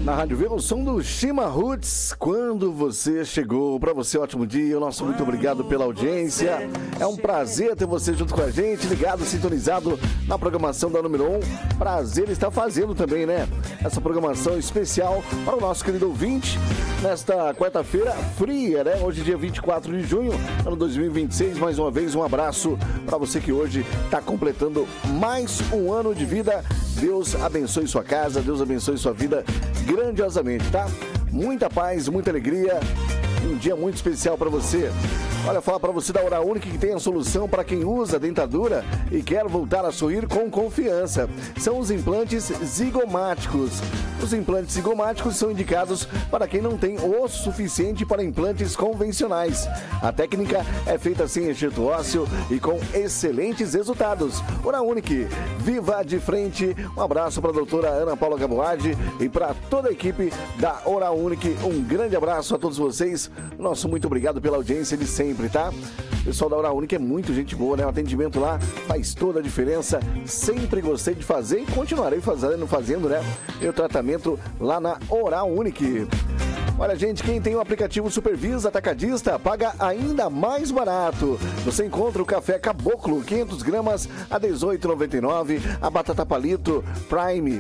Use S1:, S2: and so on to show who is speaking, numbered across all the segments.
S1: Na Rádio Viva, o som do Shima Roots. Quando você chegou, para você ótimo dia. Nosso muito obrigado pela audiência. É um prazer ter você junto com a gente, ligado, sintonizado na programação da número 1. Prazer estar fazendo também, né? Essa programação especial para o nosso querido ouvinte nesta quarta-feira fria, né? Hoje, dia 24 de junho, ano 2026. Mais uma vez, um abraço para você que hoje está completando mais um ano de vida. Deus abençoe sua casa, Deus abençoe sua vida grandiosamente, tá? Muita paz, muita alegria. Um dia muito especial para você. Olha, falar para você da Oral Unique que tem a solução para quem usa dentadura e quer voltar a sorrir com confiança. São os implantes zigomáticos. Os implantes zigomáticos são indicados para quem não tem osso suficiente para implantes convencionais. A técnica é feita sem enxerto ósseo e com excelentes resultados. Oral Unique, viva de frente. Um abraço para a doutora Ana Paula Gaboardi e para toda a equipe da Oral Unique. Um grande abraço a todos vocês. Nosso muito obrigado pela audiência de sempre, tá? O pessoal da Oral Unique é muito gente boa, né? O atendimento lá faz toda a diferença. Sempre gostei de fazer e continuarei fazendo, né? Meu tratamento lá na Oral Unique. Olha, gente, quem tem o aplicativo Supervisa Atacadista paga ainda mais barato. Você encontra o café Caboclo, 500 gramas a R$ 18,99. A batata palito Prime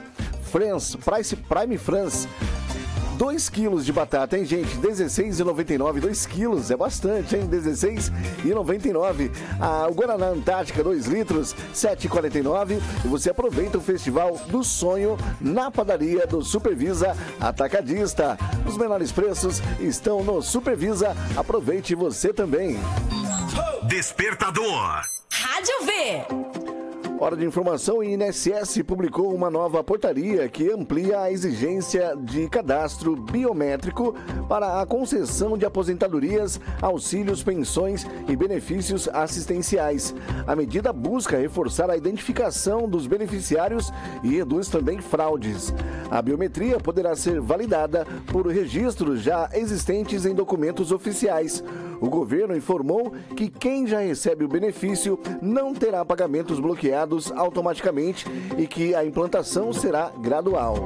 S1: France. 2 quilos de batata, hein, gente? R$16,99. 2 quilos, é bastante, hein? R$16,99. O Guaraná Antártica, 2 litros, R$7,49. E você aproveita o Festival do Sonho na padaria do Supervisa Atacadista. Os menores preços estão no Supervisa. Aproveite você também.
S2: Despertador.
S3: Rádio V.
S1: Hora de informação, o INSS publicou uma nova portaria que amplia a exigência de cadastro biométrico para a concessão de aposentadorias, auxílios, pensões e benefícios assistenciais. A medida busca reforçar a identificação dos beneficiários e reduz também fraudes. A biometria poderá ser validada por registros já existentes em documentos oficiais. O governo informou que quem já recebe o benefício não terá pagamentos bloqueados automaticamente e que a implantação será gradual.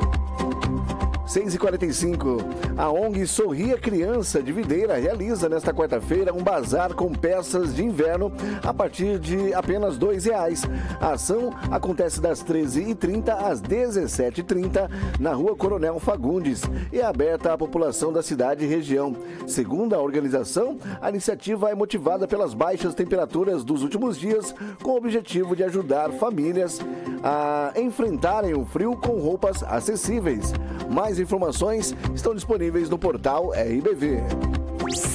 S1: 6h45, a ONG Sorria Criança de Videira realiza nesta quarta-feira um bazar com peças de inverno a partir de apenas R$2. A ação acontece das 13h30 às 17h30 na Rua Coronel Fagundes e é aberta à população da cidade e região. Segundo a organização, a iniciativa é motivada pelas baixas temperaturas dos últimos dias com o objetivo de ajudar famílias a enfrentarem o frio com roupas acessíveis. Mais informações estão disponíveis no portal RBV.